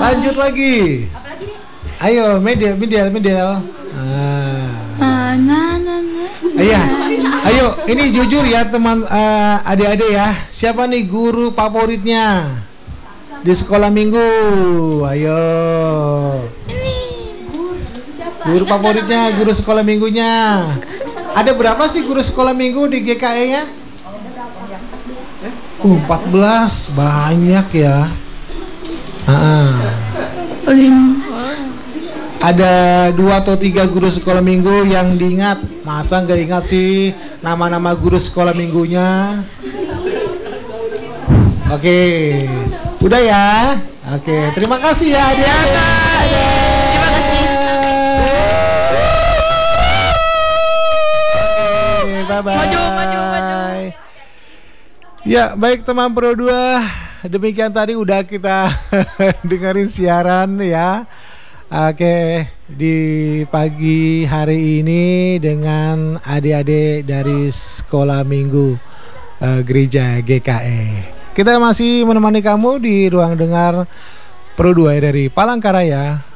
Lanjut lagi. Apalagi nih? Ayo, Medel. Iya. Ayo, ini jujur ya teman adik-adik ya. Siapa nih guru favoritnya di sekolah minggu? Ayo. Guru favoritnya, guru sekolah minggunya. Ada berapa sih guru sekolah minggu di GKE-nya? 14, banyak ya. Ada 2 atau 3 guru sekolah minggu yang diingat. Masa nggak ingat sih nama-nama guru sekolah minggunya? Oke, udah ya. Oke, terima kasih ya adik. Terima kasih. Oke, bye-bye. Maju. Ya, baik teman Pro 2, demikian tadi udah kita dengerin siaran ya. Oke, di pagi hari ini dengan adik-adik dari sekolah minggu gereja GKE. Kita masih menemani kamu di ruang dengar Pro 2 dari Palangkaraya.